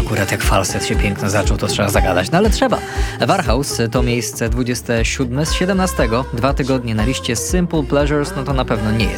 akurat jak falset się piękno zaczął, to trzeba zagadać. No ale trzeba. Warhouse to miejsce 27 z 17. 2 tygodnie na liście Simple Pleasures, no to na pewno nie jest